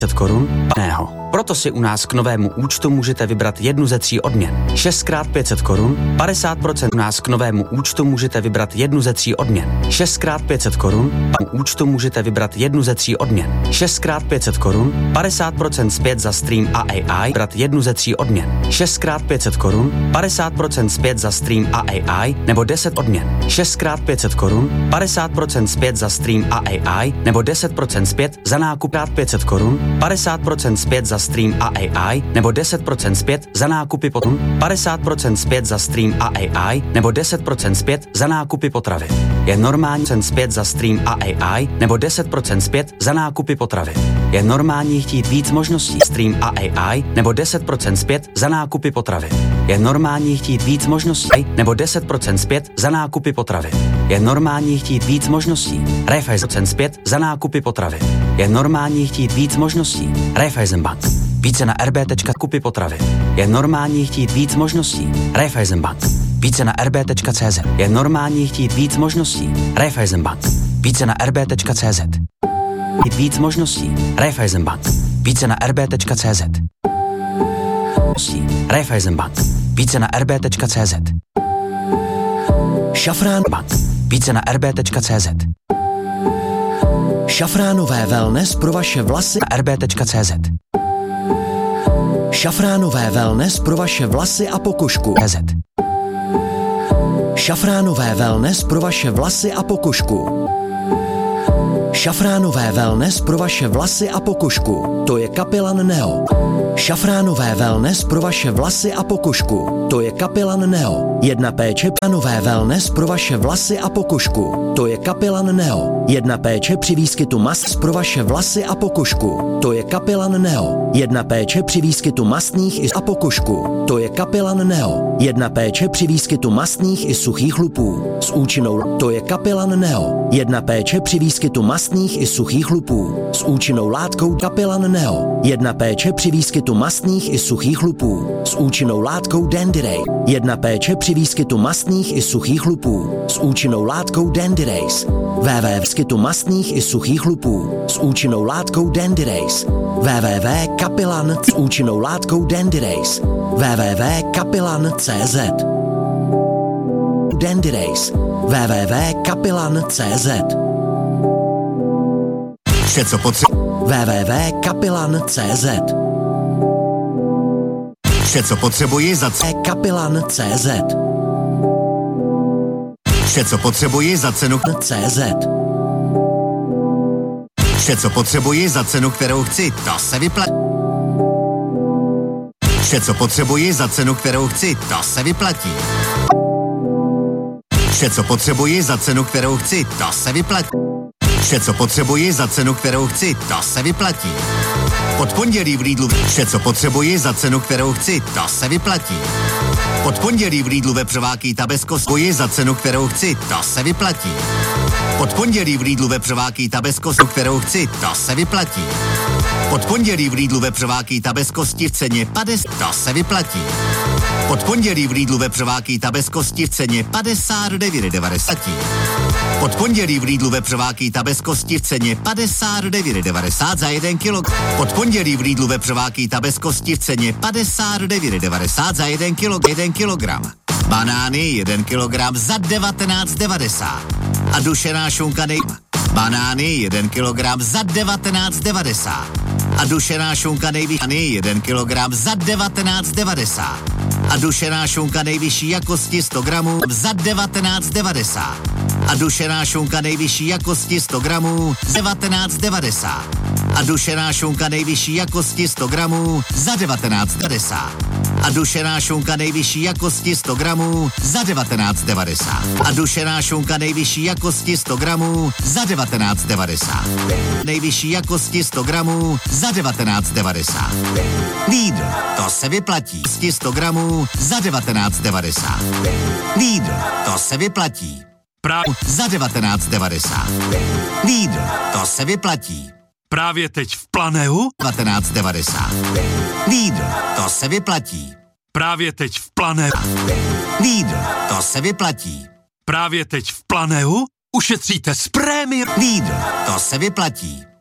Korun paného. Proto si u nás k novému účtu můžete vybrat jednu ze 3 odměn. 6x500 korun, 50% u nás k novému účtu můžete vybrat jednu ze 3 odměn. 6x500 korun, u účtu můžete vybrat jednu ze 3 odměn. 6x500 korun, 50% zpět za stream a AI, vybrat jednu ze 3 odměn. 6x500 korun, 50% zpět za stream a AI, nebo 10 odměn. 6x500 korun, 50% zpět za stream a AI, nebo 10% zpět za nákup 500 korun, 50% zpět za stream a AI, nebo 10% zpět za nákupy potravin, 50% zpět za stream a AI, nebo 10% zpět za nákupy potravin. Je normální zpět za stream a AI, nebo 10% zpět za nákupy potravin. Je normální chtít víc možností stream a AI, nebo 10% zpět za nákupy potravin. Je normální chtít víc možností, nebo 10% zpět za nákupy potravin. Je normální chtít víc možností. Raiffeisen zpět za nákupy potravin. Je normální chtít víc možností. Raiffeisenbank. Více na rb.kupy potravin. Je normální chtít víc možností. Raiffeisenbank. Více na rb.cz. Je normální chtít víc možností. Raiffeisenbank. Více na rb.cz. Víc možností. Raiffeisenbank. Více na rb.cz. Raiffeisenbank. Více na rb.cz. Šafrán Bank. Více na rb.cz. Šafránové wellness pro vaše vlasy na rb.cz. Šafránové wellness pro vaše vlasy a pokožku. Šafránové wellness pro vaše vlasy a pokožku. Šafránové wellness pro vaše vlasy a pokožku. To je Kapilan Neo. Šafránové wellness pro vaše vlasy a pokožku. To je Kapilan Neo. Jedna péče nové wellness pro vaše vlasy a pokožku. To je Kapilan Neo. Jedna péče při výskytu mast pro vaše vlasy a pokožku. To je Kapilan Neo. Jedna péče při výskytu mastných i a pokožku. To je Kapilan Neo. Jedna péče při výskytu mastných i suchých chlupů. S účinnou. To je Kapilan Neo. Jedna péče při výskytu mastných i suchých chlupů. S účinnou látkou Kapilan Neo. Jedna péče při výskytu mastných i suchých chlupů. S účinnou látkou Dendiray. Jedna péče při výskytu mastných i suchých chlupů. S účinnou látkou Dendirace. Výskytu mastných i suchých chlupů. S účinnou látkou Dendirace. www.kapilan s účinnou látkou Dendirace. www.kapilan.cz. Dendirace. www.kapilan.cz. Vše, co potřebuješ. www.kapilan.cz. Vše, co potřebuji za Kapilan.cz. Vše, co potřebuji za cenu CZ. Vše, co potřebuji za cenu, kterou chci, to se vyplatí. Vše, co potřebuji za cenu, kterou chci, to se vyplatí. Vše, co potřebuji za cenu, kterou chci, to se vyplatí. Vše, co potřebuji za cenu, kterou chci, to se vyplatí. Od pondělí v Lidlu vše, co potřebuji za cenu, kterou chci, to se vyplatí. Od pondělí v Lidlu vepřováky Tabasco spoji za cenu, kterou chci, to se vyplatí. Od pondělí v Lidlu vepřováky Tabasco, kterou chci, to se vyplatí. Od pondělí v Lidlu vepřováky Tabasco v ceně 50, to se vyplatí. Od pondělí v Lidlu vepřováky Tabasco v ceně 59,90. Od pondělí v Lidlu vepřováky Tabasco v ceně 59,90 za 1 kg. Od pondělí v Lidlu vepřováky Tabasco v ceně 59,90 za 1 kilogram. Banány 1 kilogram za 19,90. A dušená šunka Banány 1 kilogram za 19,90. A dušená šunka nejvyšší 1 kilogram za 19,90. A dušená šunka nejvyšší jakosti 100 gramů za 19,90. A dušená šunka nejvyšší jakosti 100 gramů za 19,90. A dušená šunka nejvyšší jakosti 100 gramů za 19,90. A dušená šunka nejvyšší jakosti 100 gramů za 19,90. A dušená šunka nejvyšší jakosti 100 gramů za 19,90. Nejvyšší jakosti 100 gramů za 19,90. Lidl, to se vyplatí. 100 gramů za 19,90. Lidl, to se vyplatí. Za 19,90. Lidl, to se vyplatí. Právě teď v Planeu? 19,90. Lidl, to se vyplatí. Právě teď v Planeu? Lidl, to se vyplatí. Právě teď v Planeu? Ušetříte s prémií. Lidl, to se vyplatí.